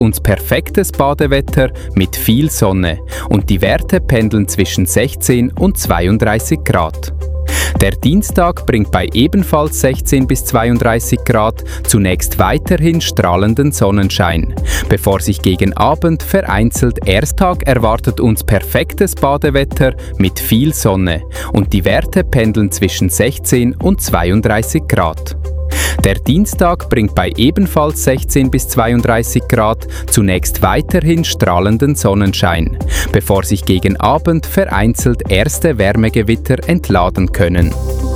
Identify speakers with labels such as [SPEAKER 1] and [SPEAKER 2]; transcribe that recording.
[SPEAKER 1] uns perfektes Badewetter mit viel Sonne und die Werte pendeln zwischen 16 und 32 Grad. Der Dienstag bringt bei ebenfalls 16 bis 32 Grad zunächst weiterhin strahlenden Sonnenschein, bevor sich gegen Abend vereinzelt Ersttag erwartet uns perfektes Badewetter mit viel Sonne und die Werte pendeln zwischen 16 und 32 Grad. Der Dienstag bringt bei ebenfalls 16 bis 32 Grad zunächst weiterhin strahlenden Sonnenschein, bevor sich gegen Abend vereinzelt erste Wärmegewitter entladen können.